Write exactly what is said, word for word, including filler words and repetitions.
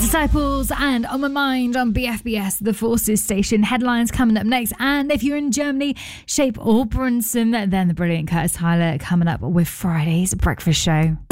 Disciples and On My Mind on B F B S, the Forces station. Headlines coming up next. And if you're in Germany, Shape or Brunson, then the brilliant Curtis Tyler coming up with Friday's breakfast show.